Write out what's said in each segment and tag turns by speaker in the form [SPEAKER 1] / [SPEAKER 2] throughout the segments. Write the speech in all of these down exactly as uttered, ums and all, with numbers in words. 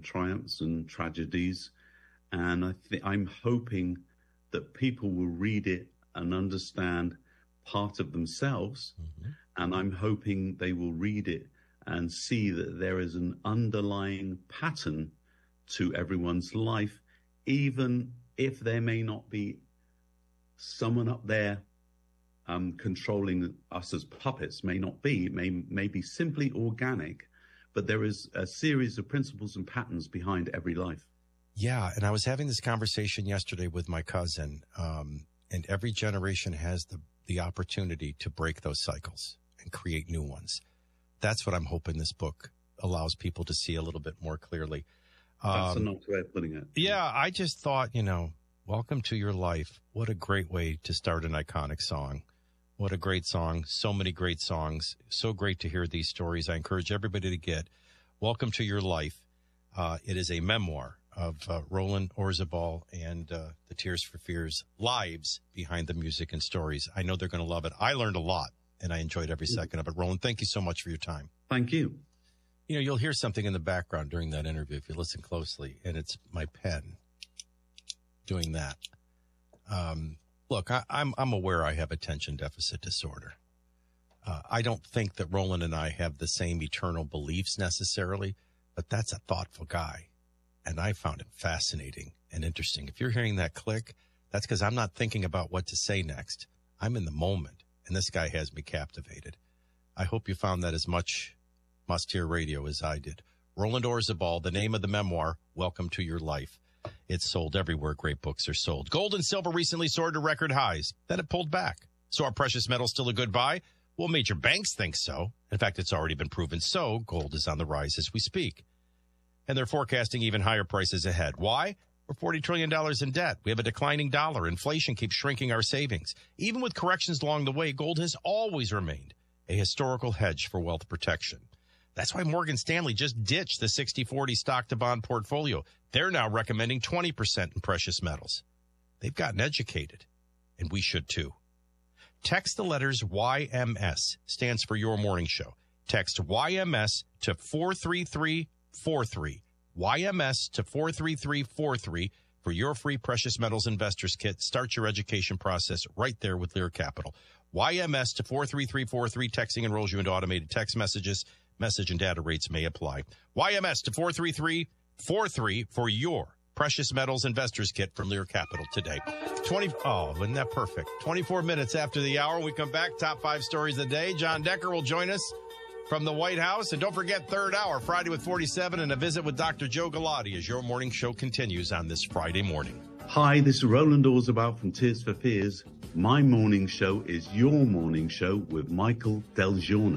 [SPEAKER 1] triumphs and tragedies. And I think I'm hoping that people will read it and understand part of themselves. Mm-hmm. And I'm hoping they will read it and see that there is an underlying pattern to everyone's life, even if there may not be someone up there um, controlling us as puppets. May not be, it may, may be simply organic, but there is a series of principles and patterns behind every life.
[SPEAKER 2] Yeah, and I was having this conversation yesterday with my cousin, um, and every generation has the, the opportunity to break those cycles and create new ones. That's what I'm hoping this book allows people to see a little bit more clearly.
[SPEAKER 1] That's
[SPEAKER 2] Um,
[SPEAKER 1] a nice way of putting it.
[SPEAKER 2] yeah, I just thought, you know, Welcome to Your Life. What a great way to start an iconic song. What a great song. So many great songs. So great to hear these stories. I encourage everybody to get Welcome to Your Life. Uh, it is a memoir of uh, Roland Orzabal and uh, the Tears for Fears lives behind the music and stories. I know they're going to love it. I learned a lot, and I enjoyed every second of it. Roland, thank you so much for your time.
[SPEAKER 1] Thank you.
[SPEAKER 2] You know, you'll hear something in the background during that interview if you listen closely, and it's my pen doing that. Um, look, I, I'm I'm aware I have attention deficit disorder. Uh, I don't think that Roland and I have the same eternal beliefs necessarily, but that's a thoughtful guy, and I found him fascinating and interesting. If you're hearing that click, that's because I'm not thinking about what to say next. I'm in the moment, and this guy has me captivated. I hope you found that as much must-hear radio as I did. Roland Orzabal, the name of the memoir, Welcome to Your Life. It's sold everywhere great books are sold. Gold and silver recently soared to record highs. Then it pulled back. So are precious metals still a good buy? Well, major banks think so. In fact, it's already been proven so. Gold is on the rise as we speak. And they're forecasting even higher prices ahead. Why? We're forty trillion dollars in debt. We have a declining dollar. Inflation keeps shrinking our savings. Even with corrections along the way, gold has always remained a historical hedge for wealth protection. That's why Morgan Stanley just ditched the sixty forty stock-to-bond portfolio. They're now recommending twenty percent in precious metals. They've gotten educated, and we should too. Text the letters Y M S, stands for Your Morning Show. Text Y M S to four three three four three. Y M S to four three three four three for your free Precious Metals Investors Kit. Start your education process right there with Lear Capital. Y M S to four three three four three. Texting enrolls you into automated text messages. Message and data rates may apply. Y M S to four three three four three for your Precious Metals Investors Kit from Lear Capital today. twenty Oh, isn't that perfect? twenty-four minutes after the hour, we come back. Top five stories of the day. John Decker will join us from the White House. And don't forget, third hour, Friday with forty-seven, and a visit with Doctor Joe Galati as your morning show continues on this Friday morning.
[SPEAKER 1] Hi, this is Roland Orzabal from Tears for Fears. My morning show is your morning show with Michael Del Giorno.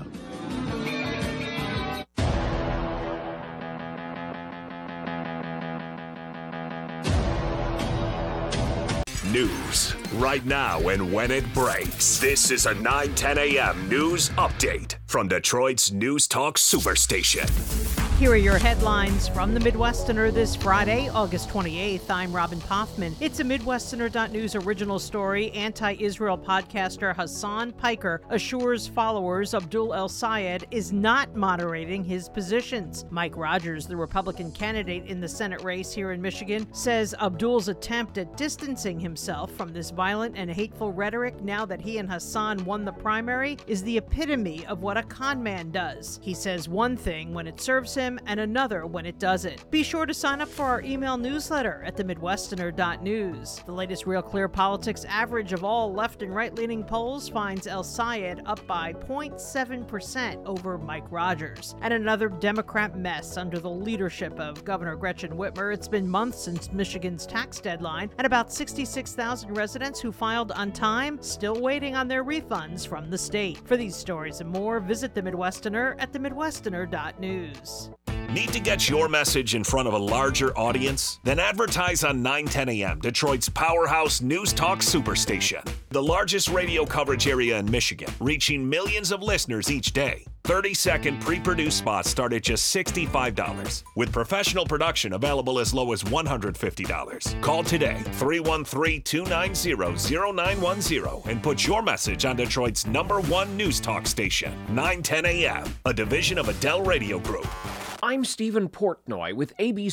[SPEAKER 3] News right now and when it breaks. This is a nine ten a.m. news update from Detroit's News Talk Superstation.
[SPEAKER 4] Here are your headlines from the Midwesterner this Friday, August twenty-eighth. I'm Robin Poffman. It's a Midwesterner dot news original story. Anti-Israel podcaster Hassan Piker assures followers Abdul El-Sayed is not moderating his positions. Mike Rogers, the Republican candidate in the Senate race here in Michigan, says Abdul's attempt at distancing himself from this violent and hateful rhetoric now that he and Hassan won the primary is the epitome of what a con man does. He says one thing when it serves him and another when it doesn't. Be sure to sign up for our email newsletter at the Midwesterner dot news. The latest Real Clear Politics average of all left and right-leaning polls finds El-Sayed up by zero point seven percent over Mike Rogers. And another Democrat mess under the leadership of Governor Gretchen Whitmer. It's been months since Michigan's tax deadline, and about sixty-six thousand residents who filed on time still waiting on their refunds from the state. For these stories and more, visit the Midwesterner at the Midwesterner dot news.
[SPEAKER 3] Need to get your message in front of a larger audience? Then advertise on nine ten a.m., Detroit's powerhouse news talk superstation. The largest radio coverage area in Michigan, reaching millions of listeners each day. thirty-second pre-produced spots start at just sixty-five dollars, with professional production available as low as one hundred fifty dollars. Call today, three one three, two nine zero, zero nine one zero, and put your message on Detroit's number one news talk station, nine ten a.m., a division of Adele Radio Group.
[SPEAKER 5] I'm Stephen Portnoy with A B